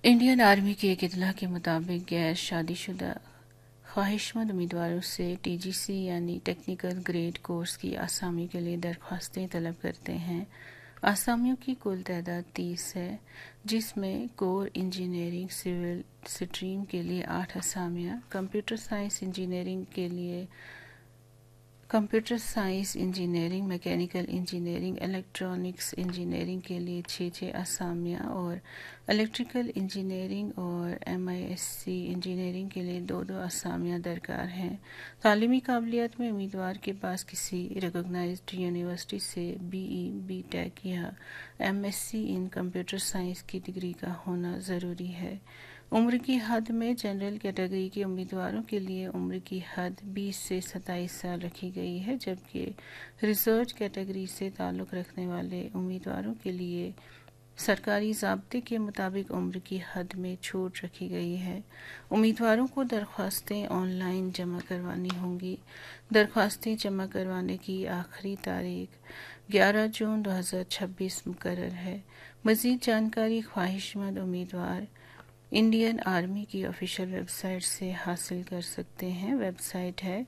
Indian army کی ایک اطلاع کے مطابق غیر شادی شدہ خواہشمند امیدواروں سے ٹی جی سی یعنی ٹیکنیکل گریڈ کورس کی آسامیوں کے لیے درخواستیں طلب کرتے ہیں۔ آسامیوں کی کل تعداد 30 ہے، جس میں کور انجینئرنگ سول سٹریم کے لیے 8 آسامیاں، computer science engineering, mechanical engineering, electronics engineering کے لیے 6 آسامیاں اور الیکٹریکل انجینئرنگ اور MISc انجینئرنگ کے لیے 2 آسامیاں درکار ہیں۔ تعلیمی قابلیت میں امیدوار کے پاس کسی ریکگنائزڈ یونیورسٹی سے BE بی ٹیک یا MSc ان کمپیوٹر سائنس کی ڈگری کا ہونا ضروری ہے۔ عمر کی حد میں جنرل کیٹیگری کے امیدواروں کے لیے عمر کی حد 20 سے 27 سال رکھی گئی ہے، جبکہ ریسرچ کیٹیگری سے تعلق رکھنے والے امیدواروں کے لیے سرکاری ضابطے کے مطابق عمر کی حد میں چھوٹ رکھی گئی ہے۔ امیدواروں کو درخواستیں آن لائن جمع کروانی ہوں گی۔ درخواستیں جمع کروانے کی آخری تاریخ 11 جون 2026 مقرر ہے۔ مزید جانکاری خواہشمند امیدوار انڈین آرمی کی آفیشیل ویب سائٹ سے حاصل کر سکتے ہیں۔ ویب سائٹ ہے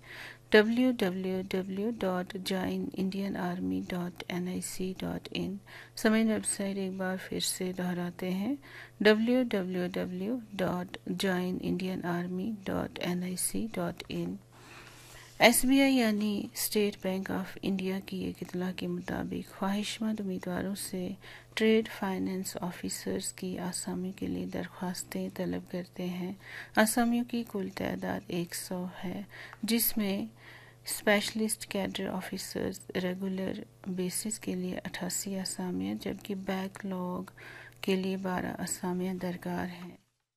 www.joinindianarmy.nic.in۔ سمعین ویب سائٹ ایک بار پھر سے دہراتے ہیں www.joinindianarmy.nic.in۔ SBI یعنی اسٹیٹ بینک آف انڈیا کی ایک اطلاع کے مطابق خواہشمند امیدواروں سے ٹریڈ فائنانس آفیسرز کی آسامیوں کے لیے درخواستیں طلب کرتے ہیں۔ آسامیوں کی کل تعداد 100 ہے، جس میں specialist cadre officers regular basis کے لیے 88 آسامیاں، جبکہ بیک لاگ کے لیے 12 آسامیاں درکار ہیں۔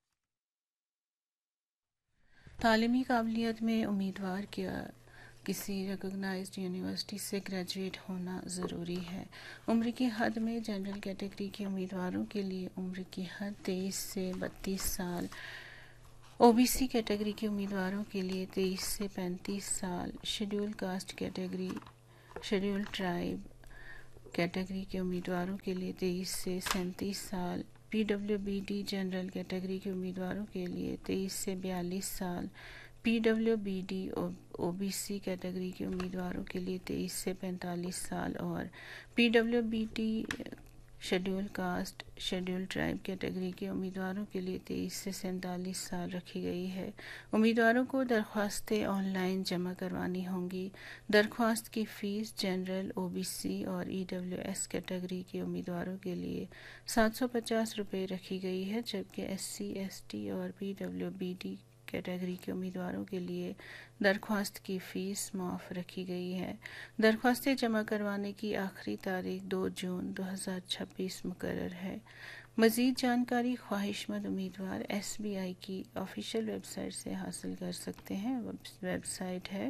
تعلیمی قابلیت میں امیدوار کا کسی ریکگنائزڈ یونیورسٹی سے گریجویٹ ہونا ضروری ہے۔ عمر کی حد میں جنرل کیٹیگری کے امیدواروں کے لیے عمر کی حد 23 سے 32 سال، OBC کیٹیگری کے امیدواروں کے لیے 23 سے 35 سال، schedule cost category, schedule tribe category کے امیدواروں کے لیے 23 سے 37 سال، PWBD جنرل کیٹیگری کے امیدواروں کے لیے 23 سے 42 سال، PWBD OBC کیٹیگری کے امیدواروں کے لیے 23 سے 45 سال اور PWBD schedule cost schedule tribe category کے امیدواروں کے لیے 23 سے 47 سال رکھی گئی ہے۔ امیدواروں کو درخواستیں آن لائن جمع کروانی ہوں گی۔ درخواست کی فیس جنرل، OBC اور EWS کیٹیگری کے امیدواروں کے لیے 750 روپے رکھی گئی ہے، جبکہ SC ST اور PWBD کیٹیگری کے امیدواروں کے لیے درخواست کی فیس معاف رکھی گئی ہے۔ درخواستیں جمع کروانے کی آخری تاریخ 2 جون 2026 مقرر ہے۔ مزید جانکاری خواہشمند امیدوار SBI کی آفیشیل ویب سائٹ سے حاصل کر سکتے ہیں۔ ویب سائٹ ہے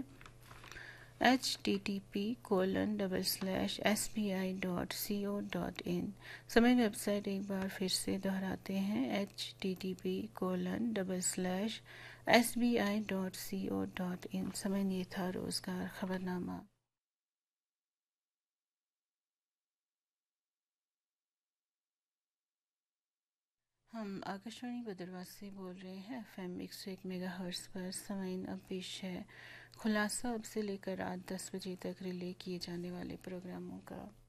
http://sbi.co.in۔ سمعین ویب سائٹ ایک بار پھر سے دہراتے ہیں http://sbi.co.in۔ سمعین یہ تھا روزگار خبرنامہ۔ ہم آکاشوانی بدرواس سے بول رہے ہیں FM 101 میگا ہرٹز پر۔ سمعین اب پیش ہے خلاصہ اب سے لے کر رات 10 بجے تک ریلے کیے جانے والے پروگراموں کا۔